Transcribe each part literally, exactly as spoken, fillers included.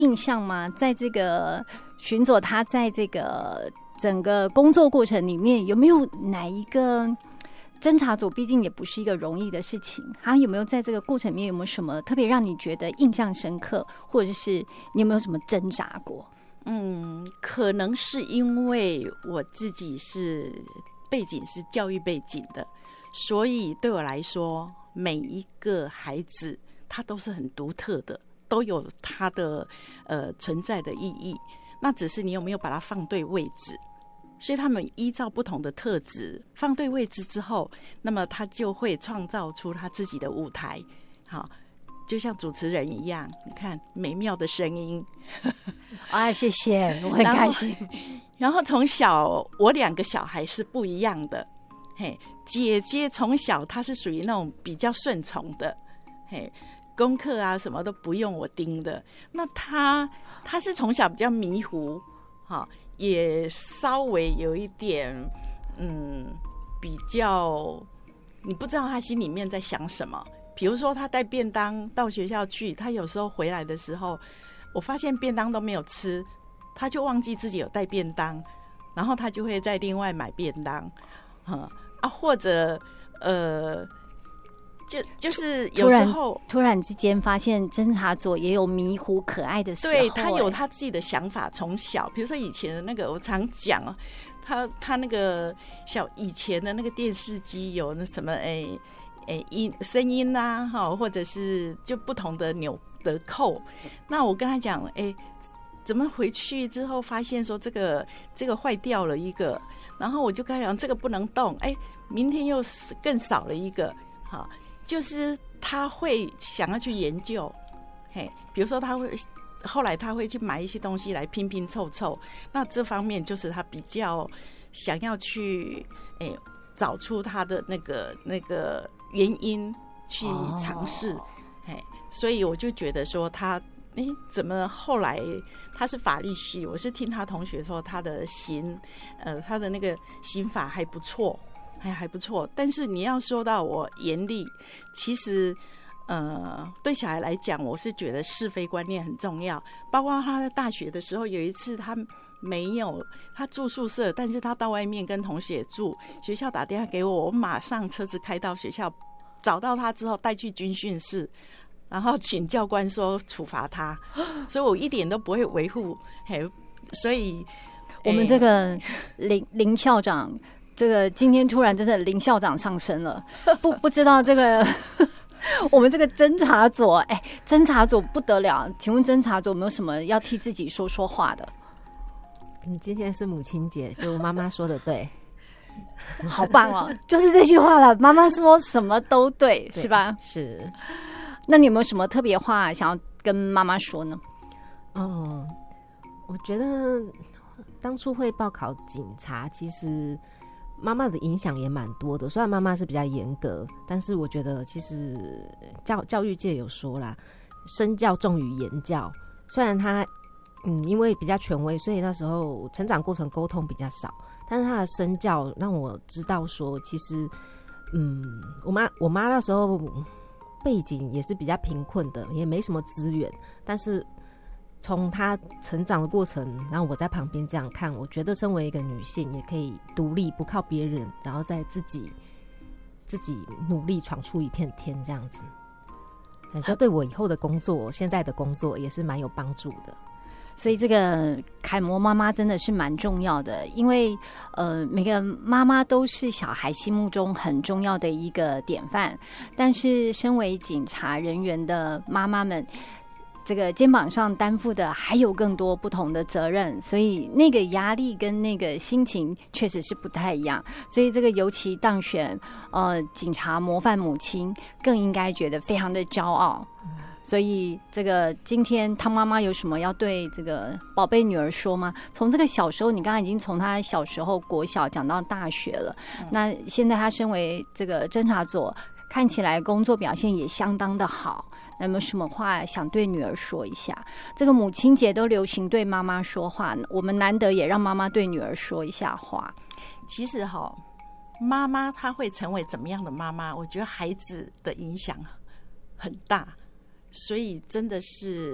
印象吗？在这个巡佐他在这个整个工作过程里面，有没有哪一个侦查组？毕竟也不是一个容易的事情，他有没有在这个过程里面有没有什么特别让你觉得印象深刻，或者是你有没有什么挣扎过？ 嗯，可能是因为我自己是背景是教育背景的，所以对我来说，每一个孩子他都是很独特的，都有他的呃存在的意义。那只是你有没有把它放对位置。所以他们依照不同的特质放对位置之后，那么他就会创造出他自己的舞台。好，就像主持人一样，你看美妙的声音。 啊，谢谢，我很开心。 然后从小我两个小孩是不一样的，嘿，姐姐从小她是属于那种比较顺从的，嘿，功课啊什么都不用我盯的。那她她是从小比较迷糊，哈，也稍微有一点，嗯，比较你不知道她心里面在想什么。比如说她带便当到学校去，她有时候回来的时候，我发现便当都没有吃，他就忘记自己有带便当，然后他就会再另外买便当，嗯啊，或者呃，就就是有时候突然, 突然之间发现侦查组也有迷糊可爱的时候， 对，他有他自己的想法。从小，比如说以前的那个，我常讲哦，他他那个小以前的那个电视机有那什么哎哎音声音啊，哈，或者是就不同的钮的扣。那我跟他讲，哎，怎么回去之后发现说这个这个坏掉了一个，然后我就跟他讲这个不能动，哎，明天又更少了一个，好，就是他会想要去研究，嘿，比如说他会后来他会去买一些东西来拼拼凑凑，那这方面就是他比较想要去哎找出他的那个那个原因去尝试，哎、哦，所以我就觉得说他哎怎么后来他是法律系，我是听他同学说他的刑呃他的那个刑法还不错，还还不错，但是你要说到我严厉，其实呃，对小孩来讲，我是觉得是非观念很重要。包括他在大学的时候，有一次他没有，他住宿舍，但是他到外面跟同学住，学校打电话给我，我马上车子开到学校，找到他之后带去军训室，然后请教官说处罚他，所以我一点都不会维护。嘿，所以我们这个林林校长，这个今天突然真的林校长上身了，不不知道这个。我们这个侦查组，哎，侦查组不得了，请问侦查组有没有什么要替自己说说话的？ 嗯，今天是母亲节，就妈妈说的对， 好棒哦，就是这句话了。妈妈说什么都对，是吧？ 是。 那你有没有什么特别话想要跟妈妈说呢？ 嗯，我觉得当初会报考警察，其实妈妈的影响也蛮多的。虽然妈妈是比较严格，但是我觉得其实教教育界有说啦，身教重于言教。虽然他嗯因为比较权威，所以那时候成长过程沟通比较少，但是他的身教让我知道说，其实嗯我妈我妈那时候背景也是比较贫困的，也没什么资源，但是从她成长的过程，然后我在旁边这样看，我觉得身为一个女性也可以独立，不靠别人，然后再自己自己努力闯出一片天，这样子，这对我以后的工作，现在的工作也是蛮有帮助的。 所以这个楷模妈妈真的是蛮重要的，因为呃，每个妈妈都是小孩心目中很重要的一个典范，但是身为警察人员的妈妈们，这个肩膀上担负的还有更多不同的责任，所以那个压力跟那个心情确实是不太一样。所以这个尤其当选呃警察模范母亲，更应该觉得非常的骄傲。所以这个今天汤妈妈有什么要对这个宝贝女儿说吗？从这个小时候，你刚刚已经从她小时候国小讲到大学了，嗯、那现在她身为这个侦查组，看起来工作表现也相当的好。有没有什么话想对女儿说一下？这个母亲节都流行对妈妈说话，我们难得也让妈妈对女儿说一下话。 其实哈，妈妈她会成为怎么样的妈妈，我觉得孩子的影响很大，所以真的是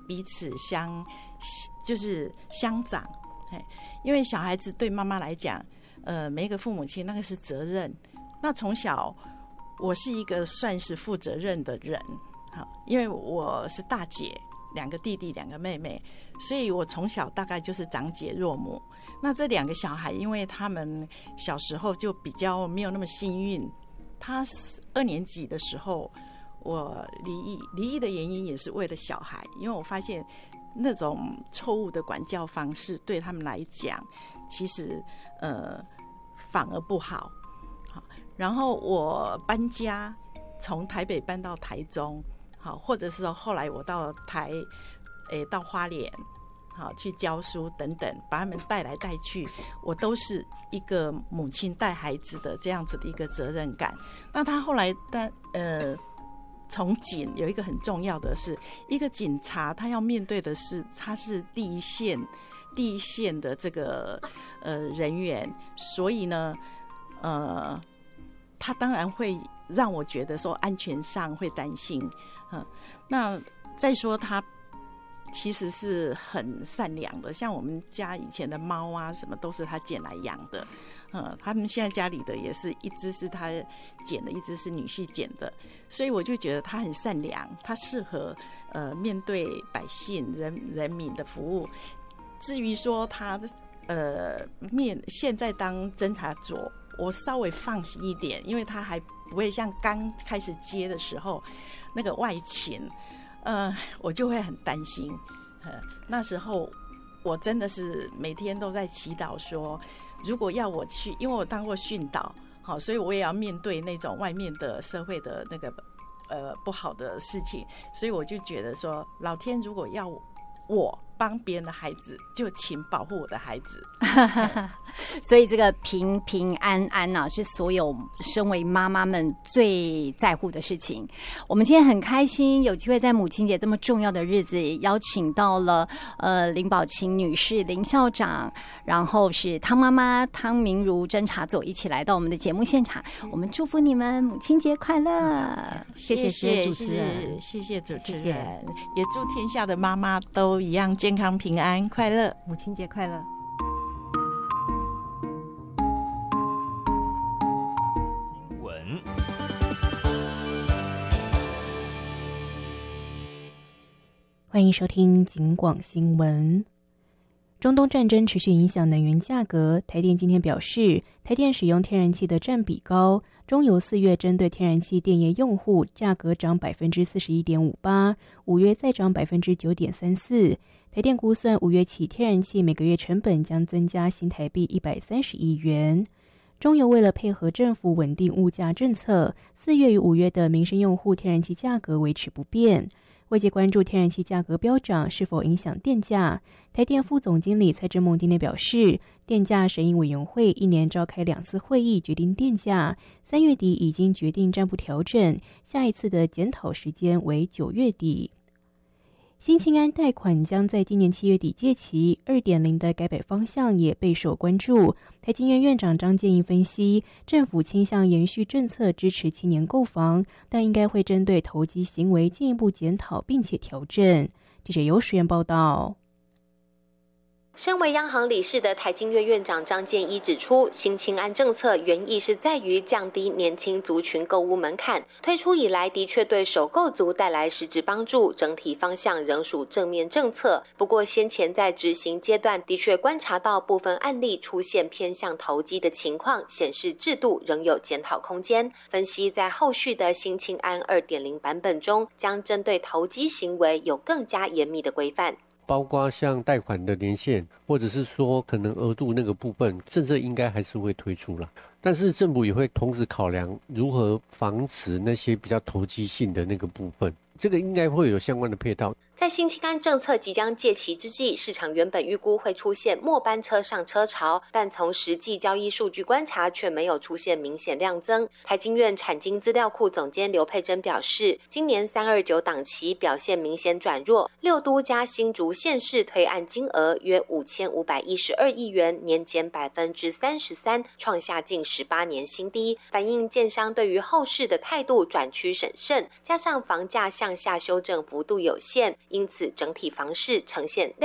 彼此相就是相长，因为小孩子对妈妈来讲，呃，每一个父母亲那个是责任。那从小我是一个算是负责任的人，好，因为我是大姐，两个弟弟，两个妹妹，所以我从小大概就是长姐弱母。那这两个小孩，因为他们小时候就比较没有那么幸运，他二年级的时候我离异，离异的原因也是为了小孩，因为我发现那种错误的管教方式对他们来讲，其实呃反而不好。好，然后我搬家，从台北搬到台中，好，或者是后来我到台，诶，到花莲。好，去教书等等，把他们带来带去，我都是一个母亲带孩子的这样子的一个责任感。那他后来但呃，从警有一个很重要的是，一个警察他要面对的是，他是第一线第一线的这个呃人员，所以呢，呃，他当然会让我觉得说安全上会担心，嗯、呃，那再说他。其实是很善良的，像我们家以前的猫啊，什么都是他捡来养的。呃，他们现在家里的也是一只是他捡的，一只是女婿捡的，所以我就觉得他很善良，他适合呃面对百姓人人民的服务。至于说他呃面现在当侦查组，我稍微放心一点，因为他还不会像刚开始接的时候那个外勤。呃，我就会很担心。呃，那时候我真的是每天都在祈祷说，如果要我去，因为我当过训导，好，所以我也要面对那种外面的社会的那个呃不好的事情，所以我就觉得说，老天如果要我帮别人的孩子，就请保护我的孩子。 所以这个平平安安啊，是所有身为妈妈们最在乎的事情。我们今天很开心，有机会在母亲节这么重要的日子，邀请到了呃林宝琴女士林校长，然后是汤妈妈汤明如侦查组一起来到我们的节目现场。我们祝福你们母亲节快乐！ 谢谢谢谢主持人， 谢谢主持人，谢谢，也祝天下的妈妈都一样健康平安快乐， 母亲节快乐。 欢迎收听警广新闻。中东战争持续影响能源价格，台电今天表示，台电使用天然气的占比高，中油四月针对天然气电业用户价格涨百分之四十一点五八，五月再涨百分之九点三四。台电估算五月起天然气每个月成本将增加新台币一百三十亿元。中油为了配合政府稳定物价政策，四月与五月的民生用户天然气价格维持不变。外界关注天然气价格飙涨是否影响电价，台电副总经理蔡志梦今天表示，电价审议委员会一年召开两次会议决定电价，三月底已经决定暂不调整，下一次的检讨时间为九月底。新青安贷款将在今年七月底届期 二点零 的改版方向也备受关注。台经院院长张建议分析，政府倾向延续政策支持青年购房，但应该会针对投机行为进一步检讨并且调整。记者尤实验报道。 身为央行理事的台经院院长张建一指出，新青安政策原意是在于降低年轻族群购屋门槛，推出以来的确对首购族带来实质帮助，整体方向仍属正面政策。不过先前在执行阶段的确观察到部分案例出现偏向投机的情况，显示制度仍有检讨空间。分析在后续的新青安 二点零 版本中，将针对投机行为有更加严密的规范。 包括像贷款的年限，或者是说可能额度那个部分，政策应该还是会推出了。但是政府也会同时考量如何防止那些比较投机性的那个部分，这个应该会有相关的配套。 在新青安政策即将届期之际，市场原本预估会出现末班车上车潮，但从实际交易数据观察却没有出现明显量增。台经院产经资料库总监刘佩珍表示，今年三二九档期表现明显转弱，六都加新竹县市推案金额约五千五百一十二亿元，年减百分之三十三，创下近十八年新低，反映建商对于后市的态度转趋审慎，加上房价向下修正幅度有限， 因此整体房市呈现